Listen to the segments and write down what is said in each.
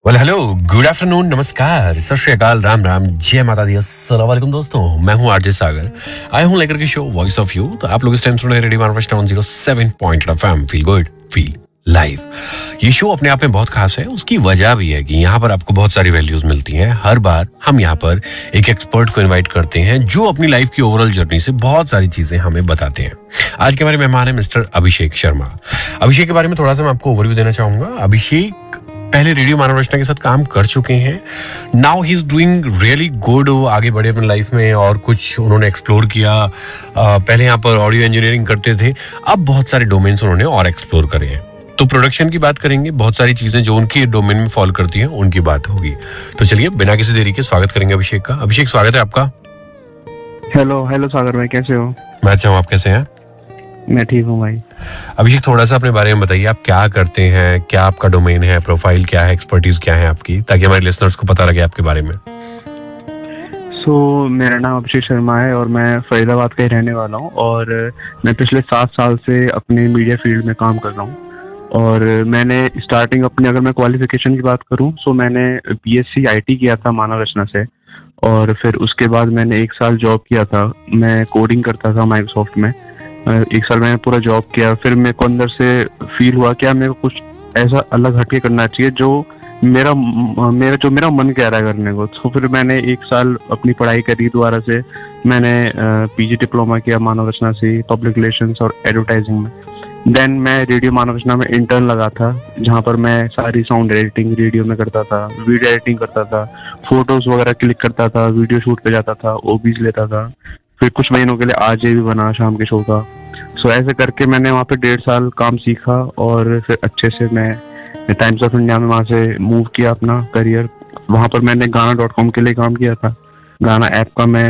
Well hello, good afternoon, नमस्कार, सत श्री अकाल, राम राम, जय माता दी, अस्सलाम वालेकुम दोस्तों। मैं हूं आरजे सागर, आया हूं लेकर के शो वॉइस ऑफ यू। तो आप लोग इस टाइम सुन रहे हैं radio 107.8 FM, feel good feel live. ये शो अपने आप में बहुत खास है। उसकी वजह भी है कि यहाँ पर आपको बहुत सारी वैल्यूज मिलती हैं। हर बार हम यहाँ पर एक एक्सपर्ट को इनवाइट करते हैं जो अपनी लाइफ की ओवरऑल जर्नी से बहुत सारी चीजें हमें बताते हैं। आज के हमारे मेहमान है मिस्टर अभिषेक शर्मा। अभिषेक के बारे में थोड़ा सा मैं आपको ओवरव्यू देना चाहूंगा। अभिषेक पहले रेडियो मानव रचना के साथ काम कर चुके हैं। Now he is doing really good. वो आगे बढ़े अपनी लाइफ में और कुछ उन्होंने एक्सप्लोर किया। पहले यहाँ पर ऑडियो इंजीनियरिंग करते थे, अब बहुत सारे डोमेन्स उन्होंने और एक्सप्लोर करे हैं। तो प्रोडक्शन की बात करेंगे, बहुत सारी चीजें जो उनकी डोमेन में फॉलो करती हैं उनकी बात होगी। तो चलिए बिना किसी देरी के स्वागत करेंगे अभिषेक का। अभिषेक, स्वागत है आपका। हेलो हेलो सागर भाई, कैसे हो? मैं अच्छा हूँ, आप कैसे हैं? मैं ठीक हूँ भाई। अभिषेक, थोड़ा सा अपने बारे में बताइए, आप क्या करते हैं, क्या आपका डोमेन है, प्रोफाइल क्या है, एक्सपर्टीज क्या है आपकी, ताकि हमारे लिसनर्स को पता लगे आपके बारे में। मेरा नाम अभिषेक शर्मा है और मैं फरीदाबाद का ही रहने वाला हूँ और मैं पिछले 7 साल से अपने मीडिया फील्ड में काम कर रहा हूँ। और मैंने स्टार्टिंग अपनी, अगर मैं क्वालिफिकेशन की बात करूँ तो मैंने बीएससी आईटी किया था मानव रचना से। और फिर उसके बाद मैंने 1 साल जॉब किया था। मैं कोडिंग करता था माइक्रोसॉफ्ट में। 1 साल मैंने पूरा जॉब किया। फिर मेरे को अंदर से फील हुआ कि मेरे को कुछ ऐसा अलग हटके करना चाहिए जो मेरा मन कह रहा है करने को। तो फिर मैंने 1 साल अपनी पढ़ाई करी दोबारा से। मैंने पीजी डिप्लोमा किया मानव रचना से, पब्लिक रिलेशंस और एडवर्टाइजिंग में। देन मैं रेडियो मानव रचना में इंटर्न लगा था, जहाँ पर मैं सारी साउंड एडिटिंग रेडियो में करता था, वीडियो एडिटिंग करता था, फोटोज वगैरह क्लिक करता था, वीडियो शूट पे जाता था, ओबीज लेता था। फिर कुछ महीनों के लिए आरजे भी बना शाम के शो का। सो ऐसे करके मैंने वहाँ पे 1.5 साल काम सीखा और फिर अच्छे से मैं टाइम्स ऑफ इंडिया में वहाँ से मूव किया अपना करियर। वहाँ पर मैंने गाना.com के लिए काम किया था। गाना ऐप का मैं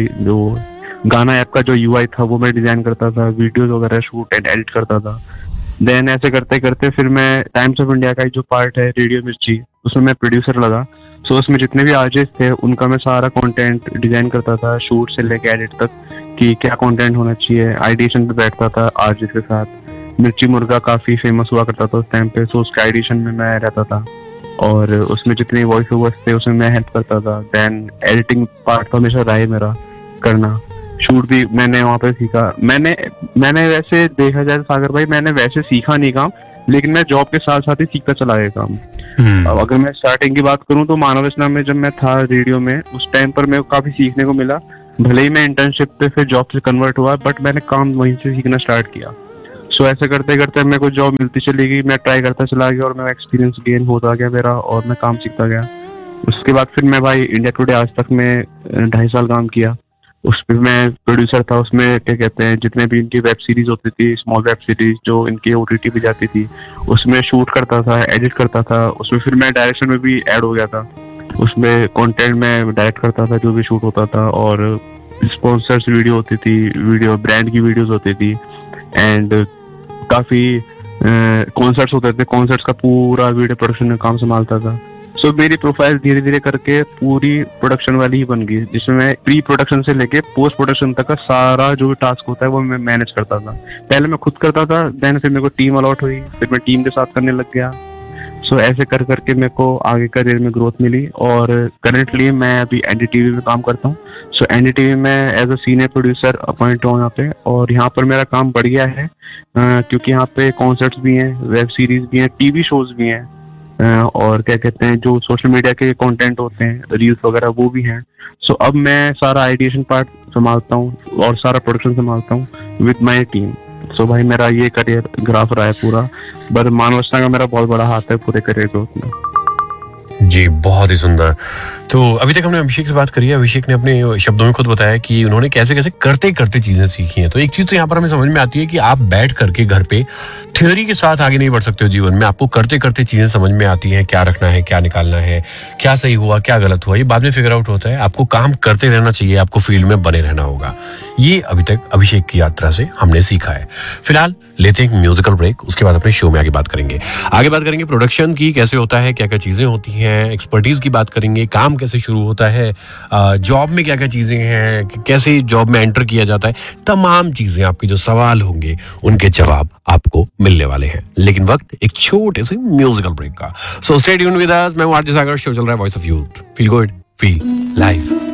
गाना ऐप का जो यूआई था वो मैं डिजाइन करता था, वीडियोज वगैरह शूट एंड एडिट करता था। देन ऐसे करते करते फिर मैं टाइम्स ऑफ इंडिया का जो पार्ट है रेडियो मिर्ची, उसमें मैं प्रोड्यूसर लगा। सो उसमें जितने भी आर्टिस्ट थे उनका मैं सारा कंटेंट डिजाइन करता था, शूट से लेके एडिट तक कि क्या कंटेंट होना चाहिए। आइडिएशन पे बैठता था आर्टिस्ट के साथ। मिर्ची मुर्गा काफी फेमस हुआ करता था उस टाइम पे, सो उसके आइडिएशन में मैं रहता था और उसमें जितने वॉइस ओवर्स थे उसमें मैं हेल्प करता था। देन एडिटिंग पार्ट तो हमेशा रहा है मेरा करना। शूट भी मैंने वहाँ पे सीखा। मैंने वैसे देखा जाए सागर भाई, मैंने वैसे सीखा नहीं काम, लेकिन मैं जॉब के साथ साथ ही सीखता चला गया काम। अब अगर मैं स्टार्टिंग की बात करूं तो मानव रचना में जब मैं था रेडियो में, उस टाइम पर मेरे को काफी सीखने को मिला। भले ही मैं इंटर्नशिप पे फिर जॉब से कन्वर्ट हुआ, बट मैंने काम वहीं से सीखना स्टार्ट किया। सो ऐसे करते करते मेरे को जॉब मिलती चली गई, मैं ट्राई करता चला गया और मेरा एक्सपीरियंस गेन होता गया मेरा और मैं काम सीखता गया। उसके बाद फिर मैं भाई इंडिया टुडे आज तक में 2.5 साल काम किया। उस पर मैं प्रोड्यूसर था। उसमें क्या कहते हैं, जितने भी इनकी वेब सीरीज होती थी, स्मॉल वेब सीरीज जो इनकी ओटीटी पे जाती थी, उसमें शूट करता था, एडिट करता था। उसमें फिर मैं डायरेक्शन में भी ऐड हो गया था। उसमें कंटेंट में डायरेक्ट करता था जो भी शूट होता था। और स्पॉन्सर्स वीडियो होती थी, वीडियो ब्रांड की वीडियोस होती थी एंड काफी कॉन्सर्ट्स होते थे। कॉन्सर्ट्स का पूरा वीडियो प्रोडक्शन में काम संभालता था। सो मेरी प्रोफाइल धीरे धीरे करके पूरी प्रोडक्शन वाली ही बन गई, जिसमें मैं प्री प्रोडक्शन से लेके पोस्ट प्रोडक्शन तक का सारा जो भी टास्क होता है वो मैं मैनेज करता था। पहले मैं खुद करता था, देन फिर मेरे को टीम अलॉट हुई, फिर मैं टीम के साथ करने लग गया। सो ऐसे कर करके मेरे को आगे करियर में ग्रोथ मिली और करेंटली मैं अभी एनडीटीवी में काम करता हूँ। सो एनडीटीवी में as a senior producer appoint हूँ यहाँ पे। और यहाँ पर मेरा काम बढ़ गया है क्योंकि यहाँ पे कॉन्सर्ट्स भी हैं, वेब सीरीज भी हैं, टीवी शोज भी हैं और क्या कहते हैं जो सोशल मीडिया के कंटेंट होते हैं, रील्स वगैरह, वो भी हैं। सो अब मैं सारा आइडिएशन पार्ट संभालता हूँ और सारा प्रोडक्शन संभालता हूँ विद माय टीम। सो भाई मेरा ये करियर ग्राफ रहा है पूरा, बस मानव रचना का मेरा बहुत बड़ा हाथ है पूरे करियर ग्रोथ में। जी, बहुत ही सुंदर। तो अभी तक हमने अभिषेक से बात करी है। अभिषेक ने अपने शब्दों में खुद बताया कि उन्होंने कैसे कैसे करते करते चीजें सीखी हैं। तो एक चीज तो यहाँ पर हमें समझ में आती है कि आप बैठ करके घर पे थ्योरी के साथ आगे नहीं बढ़ सकते हो जीवन में। आपको करते करते चीजें समझ में आती हैं, क्या रखना है, क्या निकालना है, क्या सही हुआ, क्या गलत हुआ, ये बाद में फिगर आउट होता है। आपको काम करते रहना चाहिए, आपको फील्ड में बने रहना होगा। ये अभी तक अभिषेक की यात्रा से हमने सीखा है। फिलहाल लेते हैं म्यूजिकल ब्रेक, उसके बाद अपने शो में आगे बात करेंगे। आगे बात करेंगे प्रोडक्शन की, कैसे होता है, क्या क्या चीज़ें होती हैं, एक्सपर्टीज़ की बात करेंगे, काम कैसे शुरू होता है, जॉब में क्या क्या चीज़ें हैं, कैसे जॉब में एंटर किया जाता है, तमाम चीज़ें, आपके जो सवाल होंगे उनके जवाब आपको मिलने वाले हैं। लेकिन वक्त एक छोटे से म्यूजिकल ब्रेक का। So stay tuned with us. मैं हूं आरजे सागर, शो चल रहा है voice of youth. Feel good, feel live.